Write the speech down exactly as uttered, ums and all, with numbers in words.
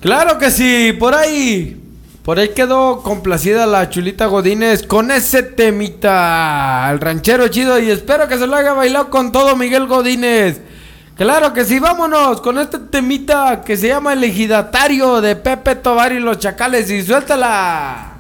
Claro que sí, por ahí. Por ahí quedó complacida la Chulita Godínez con ese temita, el ranchero chido, y espero que se lo haya bailado con todo Miguel Godínez. Claro que sí, vámonos con este temita que se llama El Ejidatario de Pepe Tobar y los Chacales, y suéltala.